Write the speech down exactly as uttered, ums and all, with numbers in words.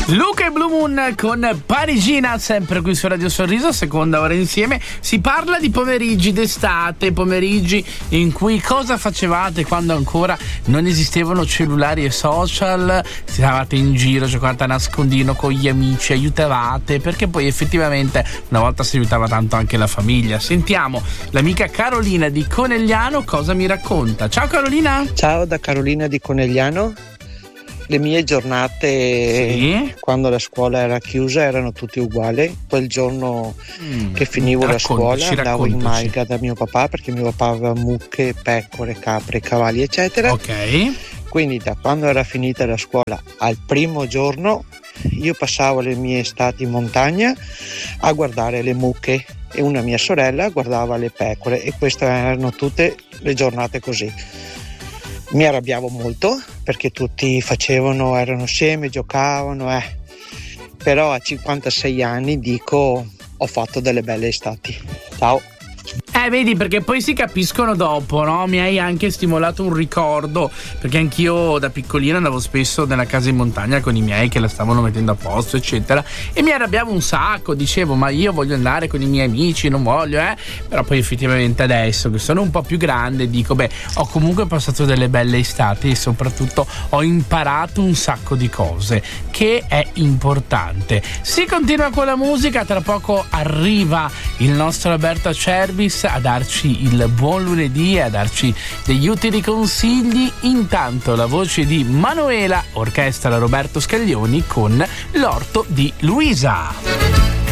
Luca e Blue Moon con Parigina, sempre qui su Radio Sorriso, seconda ora insieme. Si parla di pomeriggi d'estate, pomeriggi in cui cosa facevate quando ancora non esistevano cellulari e social, stavate in giro, giocavate a nascondino con gli amici, aiutavate, perché poi effettivamente una volta si aiutava tanto anche la famiglia. Sentiamo l'amica Carolina di Conegliano cosa mi racconta. Ciao Carolina. Ciao da Carolina di Conegliano. Le mie giornate, sì, quando la scuola era chiusa, erano tutte uguali. Quel giorno mm, che finivo la scuola andavo in Malga da mio papà, perché mio papà aveva mucche, pecore, capre, cavalli eccetera. Ok. Quindi da quando era finita la scuola al primo giorno io passavo le mie estati in montagna a guardare le mucche e una mia sorella guardava le pecore, e queste erano tutte le giornate così. Mi arrabbiavo molto perché tutti facevano, erano assieme, giocavano, eh. Però a cinquantasei anni dico ho fatto delle belle estati. Ciao. Eh, vedi, perché poi si capiscono dopo, no? Mi hai anche stimolato un ricordo, perché anch'io da piccolino andavo spesso nella casa in montagna con i miei che la stavano mettendo a posto, eccetera, e mi arrabbiavo un sacco, dicevo ma io voglio andare con i miei amici, non voglio, eh però poi effettivamente adesso che sono un po' più grande dico beh, ho comunque passato delle belle estati e soprattutto ho imparato un sacco di cose, che è importante. Si continua con la musica, tra poco arriva il nostro Roberto Cerbis a darci il buon lunedì e a darci degli utili consigli. Intanto la voce di Manuela, orchestra Roberto Scaglioni con l'orto di Luisa.